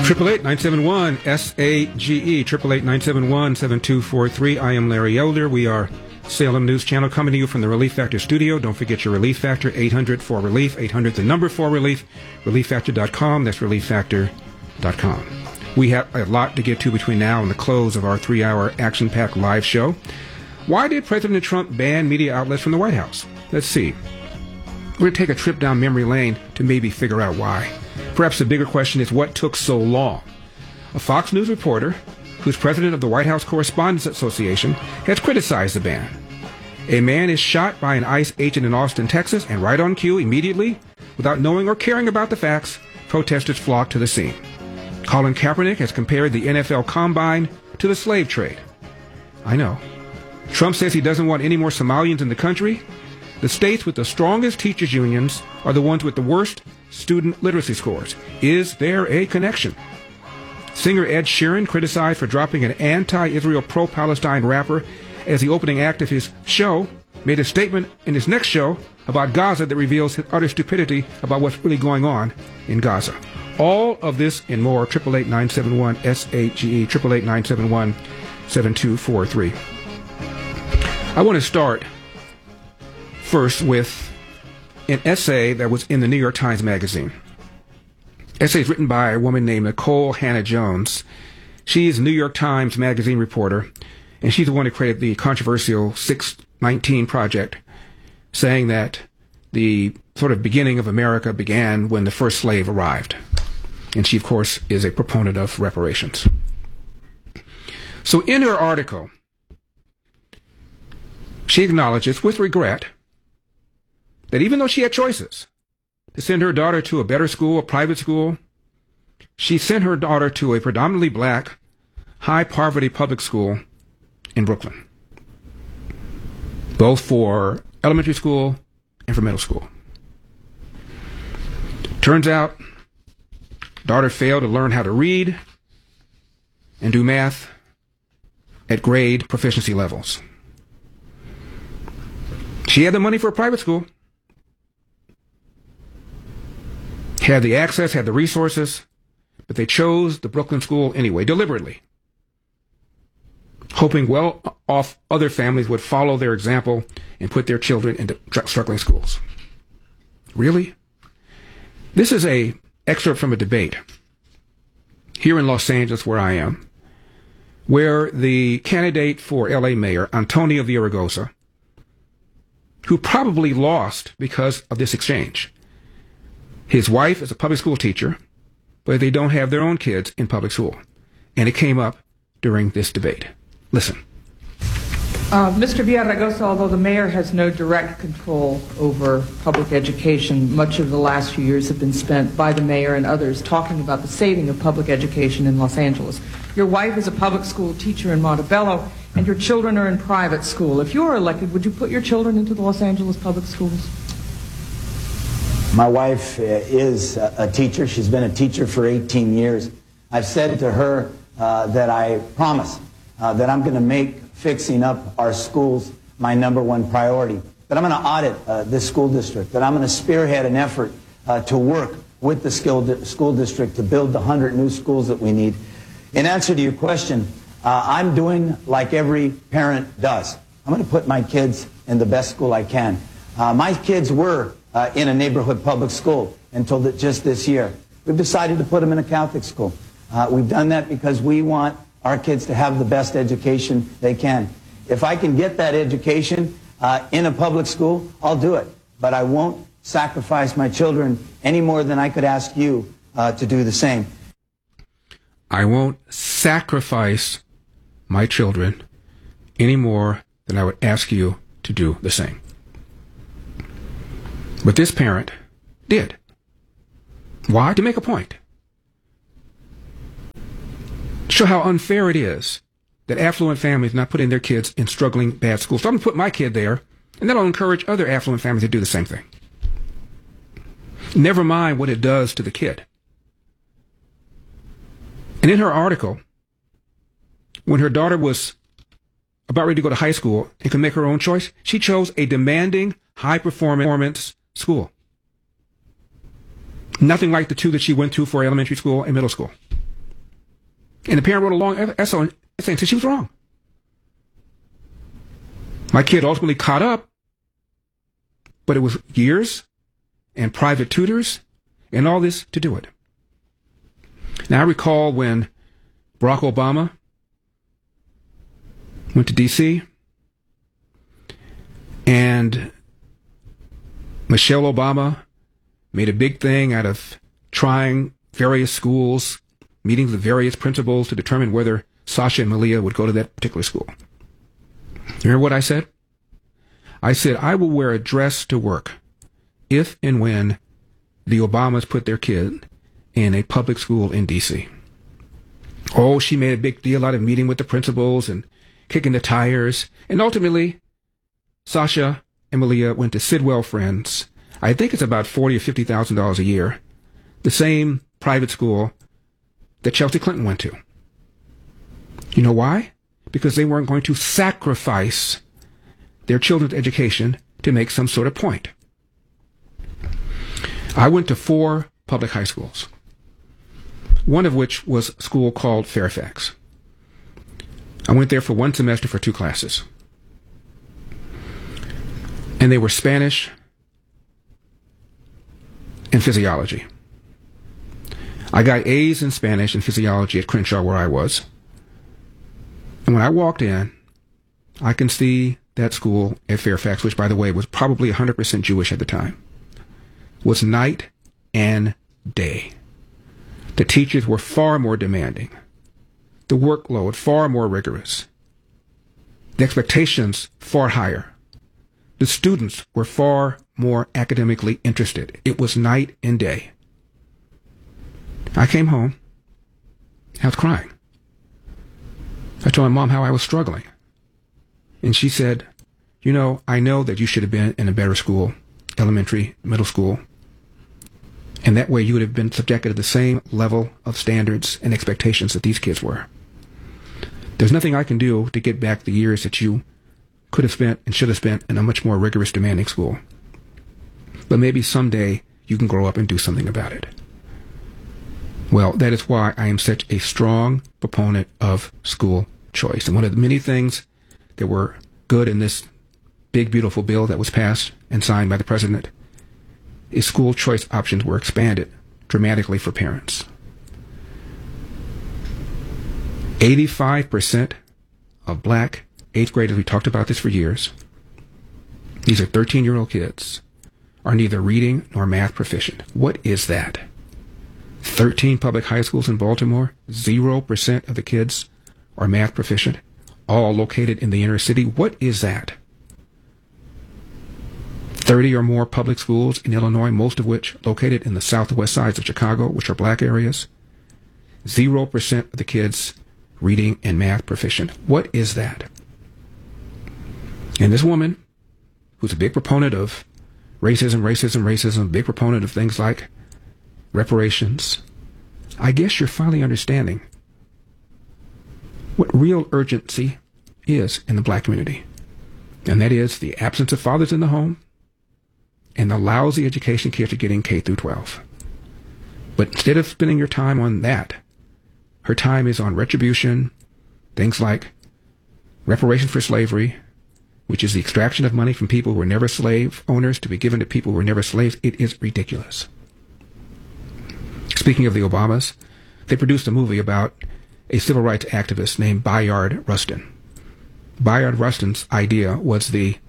888-971-SAGE, 888-971-7243. I am Larry Elder. We are Salem News Channel coming to you from the Relief Factor studio. Don't forget your Relief Factor, 800-4RELIEF, 800 the number 4RELIEF, ReliefFactor.com. That's ReliefFactor.com. We have a lot to get to between now and the close of our 3-hour action-packed live show. Why did President Trump ban media outlets from the White House? Let's see. We're going to take a trip down memory lane to maybe figure out why. Perhaps the bigger question is what took so long? A Fox News reporter, who's president of the White House Correspondents Association, has criticized the ban. A man is shot by an ICE agent in Austin, Texas, and right on cue, immediately, without knowing or caring about the facts, protesters flocked to the scene. Colin Kaepernick has compared the NFL Combine to the slave trade. I know. Trump says he doesn't want any more Somalians in the country. The states with the strongest teachers' unions are the ones with the worst student literacy scores. Is there a connection? Singer Ed Sheeran, criticized for dropping an anti-Israel, pro-Palestine rapper as the opening act of his show, made a statement in his next show about Gaza that reveals his utter stupidity about what's really going on in Gaza. All of this and more, 888-971-SAGE, 888-971-7243. I want to start first with an essay that was in the New York Times Magazine. Essay is written by a woman named Nicole Hannah-Jones. She's a New York Times Magazine reporter, and she's the one who created the controversial 619 Project, saying that the sort of beginning of America began when the first slave arrived. And she, of course, is a proponent of reparations. So in her article, she acknowledges with regret that even though she had choices to send her daughter to a better school, a private school, she sent her daughter to a predominantly black, high-poverty public school in Brooklyn, both for elementary school and for middle school. Turns out, daughter failed to learn how to read and do math at grade proficiency levels. She had the money for a private school, had the access, had the resources, but they chose the Brooklyn school anyway, deliberately, hoping well-off other families would follow their example and put their children into struggling schools. Really? This is an excerpt from a debate here in Los Angeles, where I am, where the candidate for L.A. mayor, Antonio Villaraigosa, who probably lost because of this exchange. His wife is a public school teacher, but they don't have their own kids in public school. And it came up during this debate. Listen. Mr. Villaraigosa, although the mayor has no direct control over public education, much of the last few years have been spent by the mayor and others talking about the saving of public education in Los Angeles. Your wife is a public school teacher in Montebello, and your children are in private school. If you were elected, would you put your children into the Los Angeles public schools? My wife is a teacher. She's been a teacher for 18 years. I've said to her that I promise that I'm going to make fixing up our schools my #1 priority, that I'm going to audit this school district, that I'm going to spearhead an effort to work with the school district to build the 100 new schools that we need. In answer to your question, I'm doing like every parent does. I'm going to put my kids in the best school I can. My kids were in a neighborhood public school until just this year. We've decided to put them in a Catholic school. We've done that because we want our kids to have the best education they can. If I can get that education in a public school, I'll do it. But I won't sacrifice my children any more than I could ask you to do the same. I won't sacrifice my children any more than I would ask you to do the same. But this parent did. Why? To make a point. Show how unfair it is that affluent families not putting their kids in struggling bad schools. So I'm going to put my kid there, and that'll encourage other affluent families to do the same thing. Never mind what it does to the kid. And in her article, when her daughter was about ready to go to high school and could make her own choice, she chose a demanding, high-performance school. Nothing like the two that she went to for elementary school and middle school. And the parent wrote a long essay saying she was wrong. My kid ultimately caught up, but it was years and private tutors and all this to do it. Now, I recall when Barack Obama went to D.C. and Michelle Obama made a big thing out of trying various schools, meeting the various principals to determine whether Sasha and Malia would go to that particular school. Remember what I said? I said, I will wear a dress to work if and when the Obamas put their kid in a public school in D.C. Oh, she made a big deal out of meeting with the principals and kicking the tires. And ultimately, Sasha and Malia went to Sidwell Friends. I think it's about $40,000 or $50,000 a year. The same private school that Chelsea Clinton went to. You know why? Because they weren't going to sacrifice their children's education to make some sort of point. I went to 4 public high schools, one of which was a school called Fairfax. I went there for 1 semester for 2 classes. And they were Spanish and physiology. I got A's in Spanish and physiology at Crenshaw, where I was. And when I walked in, I can see that school at Fairfax, which, by the way, was probably 100% Jewish at the time, was night and day. The teachers were far more demanding. The workload far more rigorous. The expectations far higher. The students were far more academically interested. It was night and day. I came home. I was crying. I told my mom how I was struggling. And she said, you know, I know that you should have been in a better school, elementary, middle school. And that way you would have been subjected to the same level of standards and expectations that these kids were. There's nothing I can do to get back the years that you could have spent and should have spent in a much more rigorous, demanding school. But maybe someday you can grow up and do something about it. Well, that is why I am such a strong proponent of school choice. And one of the many things that were good in this big, beautiful bill that was passed and signed by the president is school choice options were expanded dramatically for parents. 85% of black 8th graders, we talked about this for years, these are 13-year-old kids, are neither reading nor math proficient. What is that? 13 public high schools in Baltimore, 0% of the kids are math proficient, all located in the inner city. What is that? 30 or more public schools in Illinois, most of which located in the southwest sides of Chicago, which are black areas. 0% of the kids reading and math proficient. What is that? And this woman, who's a big proponent of racism, big proponent of things like reparations, I guess you're finally understanding what real urgency is in the black community. And that is the absence of fathers in the home and the lousy education kids are getting K through 12. But instead of spending your time on that, her time is on retribution, things like reparation for slavery, which is the extraction of money from people who were never slave owners to be given to people who were never slaves. It is ridiculous. Speaking of the Obamas, they produced a movie about a civil rights activist named Bayard Rustin. Bayard Rustin's idea was the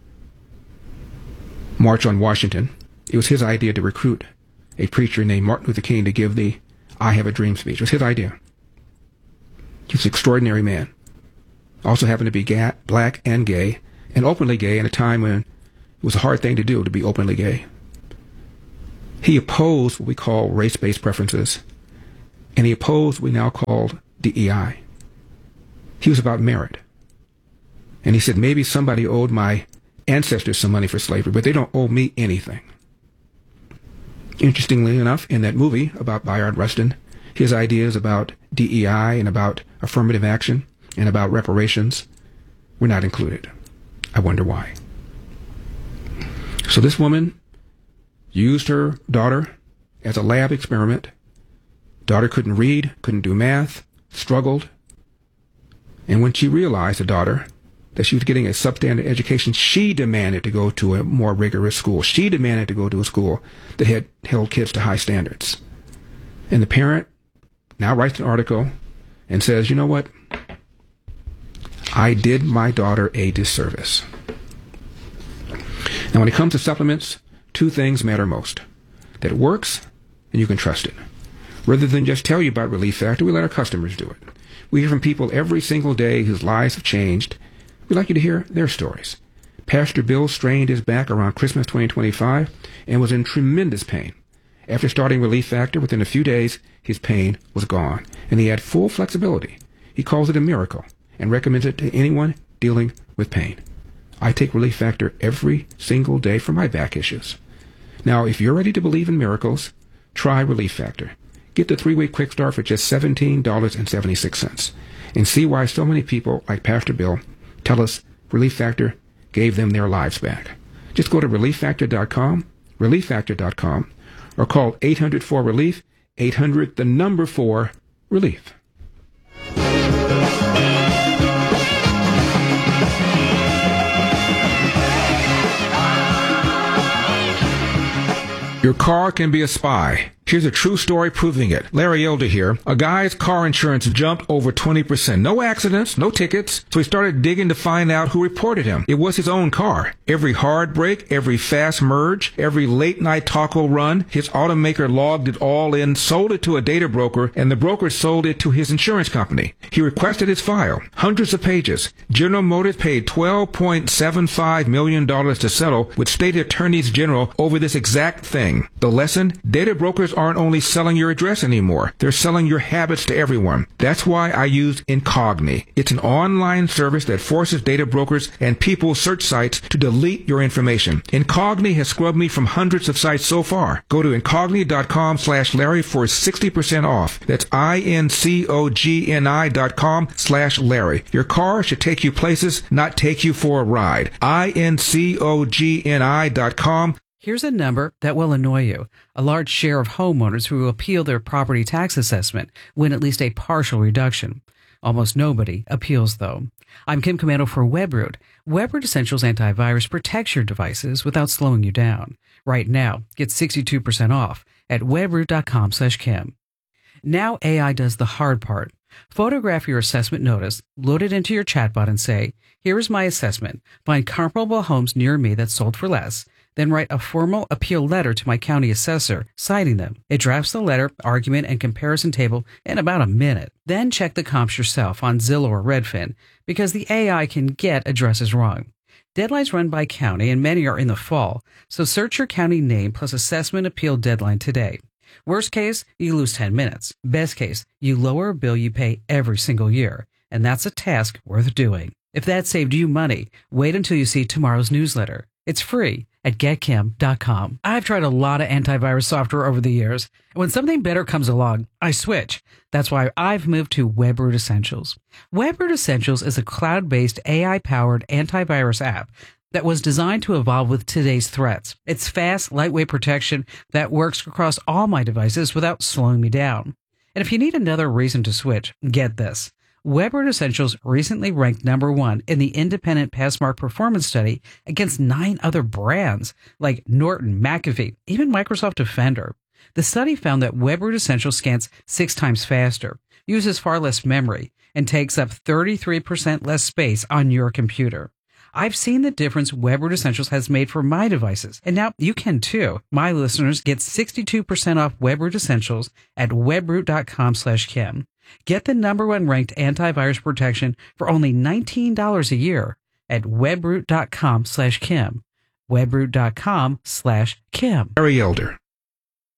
March on Washington. It was his idea to recruit a preacher named Martin Luther King to give the I Have a Dream speech. It was his idea. He was an extraordinary man. Also happened to be black and gay, and openly gay in a time when it was a hard thing to do to be openly gay. He opposed what we call race-based preferences, and he opposed what we now call DEI. He was about merit. And he said, maybe somebody owed my ancestors some money for slavery, but they don't owe me anything. Interestingly enough, in that movie about Bayard Rustin, his ideas about DEI and about affirmative action and about reparations were not included. I wonder why. So this woman used her daughter as a lab experiment. Daughter couldn't read, couldn't do math, struggled. And when she realized, the daughter, that she was getting a substandard education, she demanded to go to a more rigorous school. She demanded to go to a school that had held kids to high standards. And the parent now writes an article and says, you know what? I did my daughter a disservice. Now, when it comes to supplements, two things matter most. That it works and you can trust it. Rather than just tell you about Relief Factor, we let our customers do it. We hear from people every single day whose lives have changed. We'd like you to hear their stories. Pastor Bill strained his back around Christmas 2025 and was in tremendous pain. After starting Relief Factor, within a few days, his pain was gone, and he had full flexibility. He calls it a miracle and recommends it to anyone dealing with pain. I take Relief Factor every single day for my back issues. Now, if you're ready to believe in miracles, try Relief Factor. Get the 3-week quick start for just $17.76 and see why so many people like Pastor Bill tell us Relief Factor gave them their lives back. Just go to relieffactor.com, relieffactor.com, or call 800-4-RELIEF, 800-4-RELIEF. Your car can be a spy. Here's a true story proving it. Larry Elder here. A guy's car insurance jumped over 20%. No accidents, no tickets. So he started digging to find out who reported him. It was his own car. Every hard brake, every fast merge, every late night taco run, his automaker logged it all in, sold it to a data broker, and the broker sold it to his insurance company. He requested his file. Hundreds of pages. General Motors paid $12.75 million to settle with state attorneys general over this exact thing. The lesson? Data brokers aren't only selling your address anymore. They're selling your habits to everyone. That's why I use Incogni. It's an online service that forces data brokers and people's search sites to delete your information. Incogni has scrubbed me from hundreds of sites so far. Go to incogni.com/Larry for 60% off. That's incogni.com/Larry. Your car should take you places, not take you for a ride. incogni.com. Here's a number that will annoy you. A large share of homeowners who appeal their property tax assessment win at least a partial reduction. Almost nobody appeals, though. I'm Kim Komando for WebRoot. WebRoot Essentials Antivirus protects your devices without slowing you down. Right now, get 62% off at webroot.com/Kim. Now AI does the hard part. Photograph your assessment notice, load it into your chatbot and say, here is my assessment. Find comparable homes near me that sold for less. Then write a formal appeal letter to my county assessor citing them. It drafts the letter, argument, and comparison table in about a minute. Then check the comps yourself on Zillow or Redfin because the AI can get addresses wrong. Deadlines run by county and many are in the fall, so search your county name plus assessment appeal deadline today. Worst case, you lose 10 minutes. Best case, you lower a bill you pay every single year. And that's a task worth doing. If that saved you money, wait until you see tomorrow's newsletter. It's free at getkim.com. I've tried a lot of antivirus software over the years, and when something better comes along, I switch. That's why I've moved to WebRoot Essentials. WebRoot Essentials is a cloud-based AI-powered antivirus app that was designed to evolve with today's threats. It's fast, lightweight protection that works across all my devices without slowing me down. And if you need another reason to switch, get this. WebRoot Essentials recently ranked #1 in the independent Passmark performance study against 9 other brands like Norton, McAfee, even Microsoft Defender. The study found that WebRoot Essentials scans 6 times faster, uses far less memory, and takes up 33% less space on your computer. I've seen the difference WebRoot Essentials has made for my devices, and now you can too. My listeners get 62% off WebRoot Essentials at webroot.com/Kim. Get the #1 ranked antivirus protection for only $19 a year at webroot.com/Kim. Webroot.com/Kim. Larry Elder.